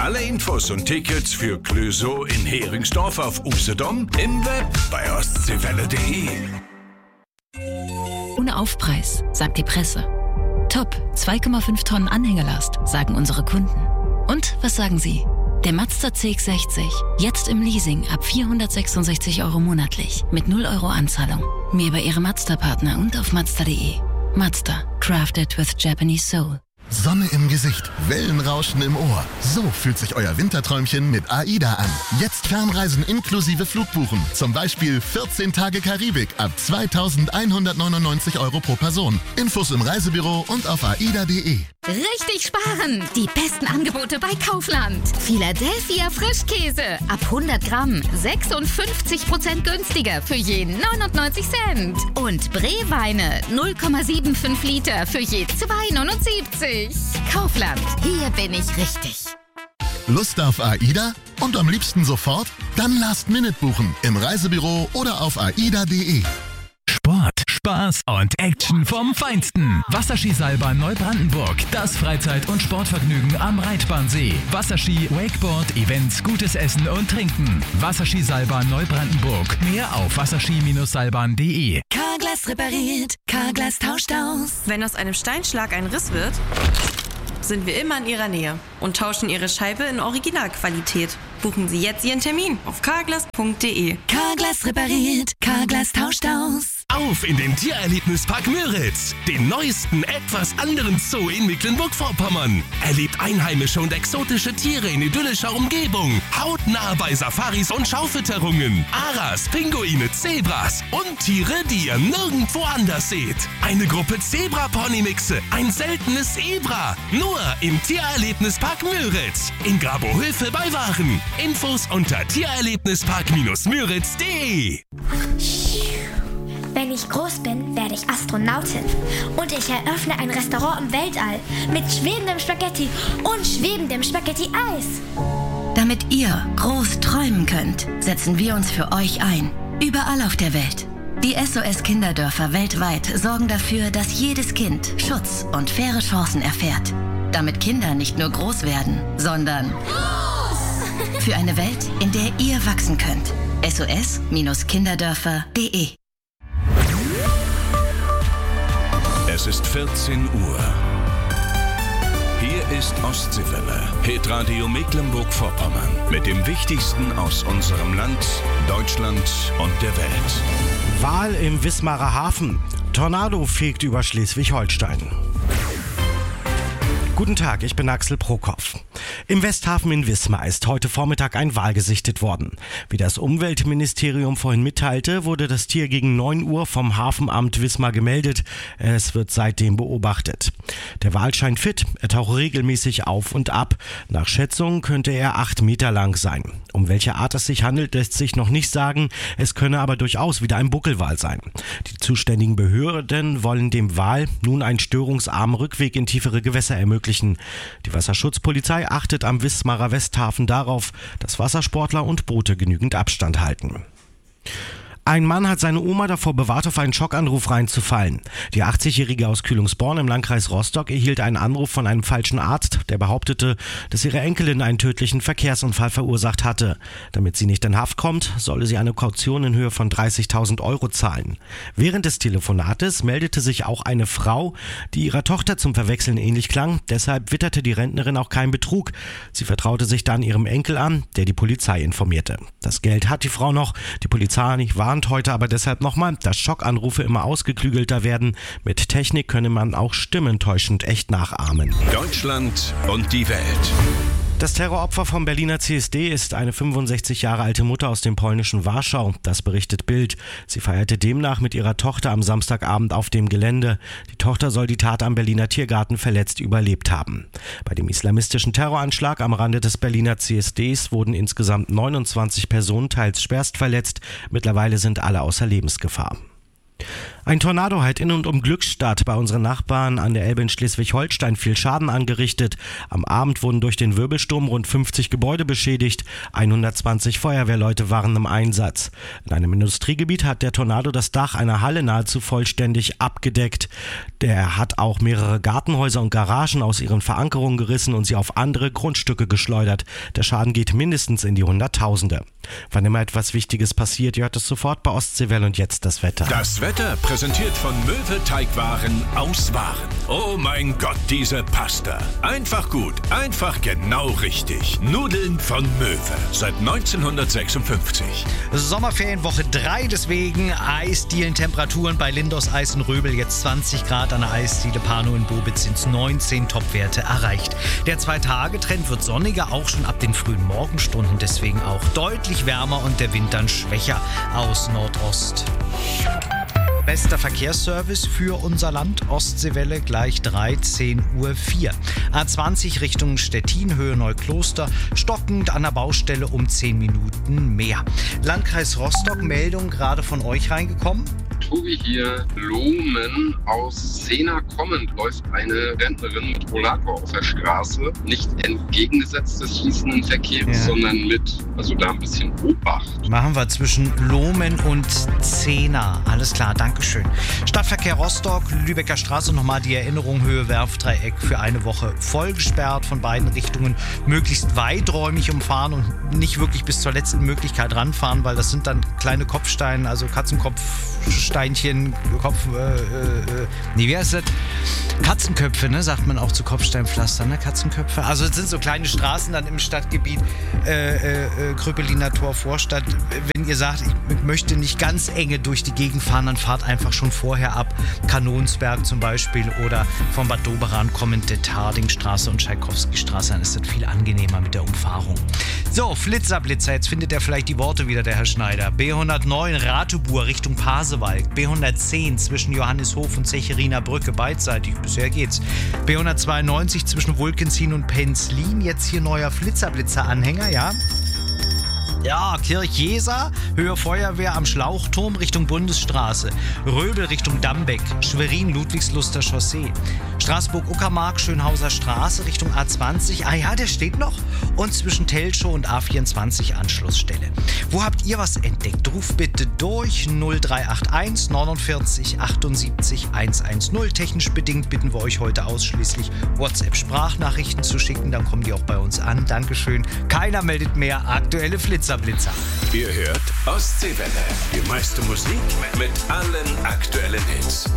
Alle Infos und Tickets für Clöso in Heringsdorf auf Usedom, im Web bei ostseewelle.de. Ohne Aufpreis, sagt die Presse. Top, 2,5 Tonnen Anhängerlast, sagen unsere Kunden. Und was sagen Sie? Der Mazda CX-60, jetzt im Leasing ab 466 € monatlich, mit 0 € Anzahlung. Mehr bei Ihrem Mazda-Partner und auf Mazda.de. Mazda, crafted with Japanese soul. Sonne im Gesicht, Wellenrauschen im Ohr. So fühlt sich euer Winterträumchen mit AIDA an. Jetzt Fernreisen inklusive Flugbuchen. Zum Beispiel 14 Tage Karibik ab 2.199 € pro Person. Infos im Reisebüro und auf aida.de. Richtig sparen! Die besten Angebote bei Kaufland. Philadelphia Frischkäse ab 100 Gramm 56% günstiger für je 99 Cent. Und Breweine 0,75 Liter für je 2,79. Kaufland, hier bin ich richtig. Lust auf AIDA? Und am liebsten sofort? Dann Last-Minute buchen im Reisebüro oder auf aida.de. Sport, Spaß und Action vom Feinsten. Wasserskiseilbahn Neubrandenburg. Das Freizeit- und Sportvergnügen am Reitbahnsee. Wasserski, Wakeboard, Events, gutes Essen und Trinken. Wasserskiseilbahn Neubrandenburg. Mehr auf wasserski-seilbahn.de. Carglass repariert, Carglass tauscht aus. Wenn aus einem Steinschlag ein Riss wird, sind wir immer in Ihrer Nähe und tauschen Ihre Scheibe in Originalqualität. Buchen Sie jetzt Ihren Termin auf carglass.de. Carglass repariert, Carglass tauscht aus. Auf in den Tiererlebnispark Müritz, den neuesten, etwas anderen Zoo in Mecklenburg-Vorpommern. Erlebt einheimische und exotische Tiere in idyllischer Umgebung. Hautnah bei Safaris und Schaufütterungen. Aras, Pinguine, Zebras und Tiere, die ihr nirgendwo anders seht. Eine Gruppe Zebra-Pony-Mixe, ein seltenes Zebra. Nur im Tiererlebnispark Müritz. In Grabohöfe bei Waren. Infos unter tiererlebnispark-müritz.de. Wenn ich groß bin, werde ich Astronautin. Und ich eröffne ein Restaurant im Weltall mit schwebendem Spaghetti und schwebendem Spaghetti-Eis. Damit ihr groß träumen könnt, setzen wir uns für euch ein. Überall auf der Welt. Die SOS-Kinderdörfer weltweit sorgen dafür, dass jedes Kind Schutz und faire Chancen erfährt. Damit Kinder nicht nur groß werden, sondern für eine Welt, in der ihr wachsen könnt. SOS-kinderdörfer.de. Es ist 14 Uhr. Hier ist Ostseewelle, Hitradio Mecklenburg-Vorpommern. Mit dem Wichtigsten aus unserem Land, Deutschland und der Welt. Wahl im Wismarer Hafen. Tornado fegt über Schleswig-Holstein. Guten Tag, ich bin Axel Prokop. Im Westhafen in Wismar ist heute Vormittag ein Wal gesichtet worden. Wie das Umweltministerium vorhin mitteilte, wurde das Tier gegen 9 Uhr vom Hafenamt Wismar gemeldet. Es wird seitdem beobachtet. Der Wal scheint fit, er tauche regelmäßig auf und ab. Nach Schätzungen könnte er 8 Meter lang sein. Um welche Art es sich handelt, lässt sich noch nicht sagen. Es könne aber durchaus wieder ein Buckelwal sein. Die zuständigen Behörden wollen dem Wal nun einen störungsarmen Rückweg in tiefere Gewässer ermöglichen. Die Wasserschutzpolizei achtet am Wismarer Westhafen darauf, dass Wassersportler und Boote genügend Abstand halten. Ein Mann hat seine Oma davor bewahrt, auf einen Schockanruf reinzufallen. Die 80-Jährige aus Kühlungsborn im Landkreis Rostock erhielt einen Anruf von einem falschen Arzt, der behauptete, dass ihre Enkelin einen tödlichen Verkehrsunfall verursacht hatte. Damit sie nicht in Haft kommt, solle sie eine Kaution in Höhe von 30.000 € zahlen. Während des Telefonates meldete sich auch eine Frau, die ihrer Tochter zum Verwechseln ähnlich klang. Deshalb witterte die Rentnerin auch keinen Betrug. Sie vertraute sich dann ihrem Enkel an, der die Polizei informierte. Das Geld hat die Frau noch, die Polizei warnt heute aber deshalb nochmal, dass Schockanrufe immer ausgeklügelter werden. Mit Technik könne man auch Stimmen täuschend echt nachahmen. Deutschland und die Welt. Das Terroropfer vom Berliner CSD ist eine 65 Jahre alte Mutter aus dem polnischen Warschau. Das berichtet Bild. Sie feierte demnach mit ihrer Tochter am Samstagabend auf dem Gelände. Die Tochter soll die Tat am Berliner Tiergarten verletzt überlebt haben. Bei dem islamistischen Terroranschlag am Rande des Berliner CSDs wurden insgesamt 29 Personen teils schwerst verletzt. Mittlerweile sind alle außer Lebensgefahr. Ein Tornado hat in und um Glückstadt bei unseren Nachbarn an der Elbe in Schleswig-Holstein viel Schaden angerichtet. Am Abend wurden durch den Wirbelsturm rund 50 Gebäude beschädigt. 120 Feuerwehrleute waren im Einsatz. In einem Industriegebiet hat der Tornado das Dach einer Halle nahezu vollständig abgedeckt. Der hat auch mehrere Gartenhäuser und Garagen aus ihren Verankerungen gerissen und sie auf andere Grundstücke geschleudert. Der Schaden geht mindestens in die Hunderttausende. Wann immer etwas Wichtiges passiert, ihr hört es sofort bei Ostseewelle und jetzt das Wetter. Das Wetter präsentiert von Möwe Teigwaren aus Waren. Oh mein Gott, diese Pasta. Einfach gut, einfach genau richtig. Nudeln von Möwe. Seit 1956. Sommerferienwoche 3, deswegen Eisdielentemperaturen bei Lindos Eis in Röbel jetzt 20 Grad, an der Eisdiele Pano in Bobitz sind 19 Topwerte erreicht. Der 2-Tage-Trend wird sonniger, auch schon ab den frühen Morgenstunden, deswegen auch deutlich wärmer und der Wind dann schwächer aus Nordost. Bester Verkehrsservice für unser Land, Ostseewelle gleich 13:04 Uhr. A20 Richtung Stettin, Höhe Neukloster, stockend an der Baustelle um 10 Minuten mehr. Landkreis Rostock, Meldung gerade von euch reingekommen. Tobi hier, Lohmen aus Sena kommend läuft eine Rentnerin mit Rollator auf der Straße. Nicht entgegengesetzt des fließenden Verkehrs, sondern mit, also da ein bisschen Obacht. Machen wir zwischen Lohmen und Sena. Alles klar, Dankeschön. Stadtverkehr Rostock, Lübecker Straße, nochmal die Erinnerung, Höhe Werftdreieck für eine Woche voll gesperrt von beiden Richtungen. Möglichst weiträumig umfahren und nicht wirklich bis zur letzten Möglichkeit ranfahren, weil das sind dann kleine Kopfsteine, also Katzenkopfsteinchen, wie heißt das? Katzenköpfe, ne, sagt man auch zu Kopfsteinpflastern, ne, Katzenköpfe. Also es sind so kleine Straßen dann im Stadtgebiet, Kröpeliner Tor, Vorstadt. Wenn ihr sagt, ich möchte nicht ganz enge durch die Gegend fahren, dann fahrt einfach schon vorher ab. Kanonsberg zum Beispiel oder von Bad Doberan kommende Tardingstraße und Tschaikowski-Straße, dann ist das viel angenehmer mit der Umfahrung. So, Flitzer, jetzt findet er vielleicht die Worte wieder, der Herr Schneider. B109 Ratebur Richtung Pasewalk, B110 zwischen Johannishof und Zecheriner Brücke, beidseitig, bisher geht's. B192 zwischen Wulkenzin und Penzlin, jetzt hier neuer Flitzer-Anhänger, ja? Ja, Kirchjeser, Höhe Feuerwehr am Schlauchturm Richtung Bundesstraße. Röbel Richtung Dambeck, Schwerin, Ludwigsluster Chaussee. Straßburg-Uckermark, Schönhauser Straße Richtung A20. Ah ja, der steht noch. Und zwischen Telschow und A24 Anschlussstelle. Wo habt ihr was entdeckt? Ruft bitte durch 0381 49 78 110. Technisch bedingt bitten wir euch heute ausschließlich WhatsApp-Sprachnachrichten zu schicken. Dann kommen die auch bei uns an. Dankeschön. Keiner meldet mehr aktuelle Flitzer. Ihr hört Ostseewelle. Die meiste Musik mit allen aktuellen Hits.